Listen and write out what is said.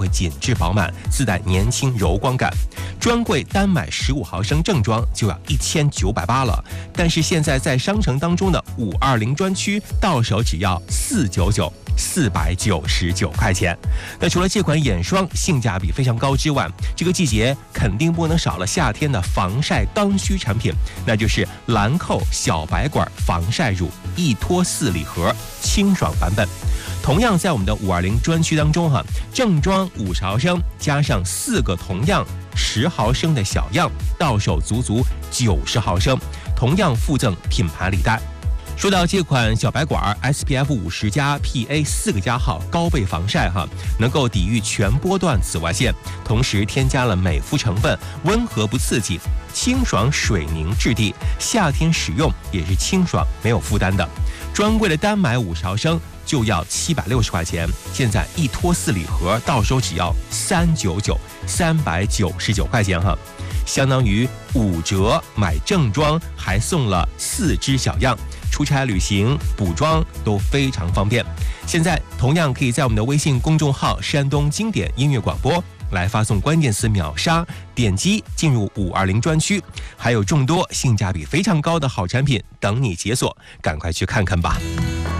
紧致饱满，自带年轻柔光感。专柜单买15毫升正装就要1980了，但是现在在商城当中的520专区到手只要499块钱。那除了这款眼霜性价比非常高之外，这个季节肯定不能少了夏天的防晒刚需产品，那就是兰蔻小白管防晒乳一脱4礼盒清爽版本。同样在我们的520专区当中正装50毫升加上4个同样10毫升的小样，到手足足90毫升，同样附赠品牌礼袋。说到这款小白管 SPF 50+PA 4个加号高倍防晒能够抵御全波段紫外线，同时添加了美肤成分，温和不刺激，清爽水凝质地，夏天使用也是清爽没有负担的。专柜的单买50毫升就要760块钱，现在一脱4礼盒到手只要399块钱相当于5折买正装，还送了4支小样，出差旅行补妆都非常方便。现在同样可以在我们的微信公众号山东经典音乐广播来发送关键词秒杀，点击进入520专区，还有众多性价比非常高的好产品等你解锁，赶快去看看吧。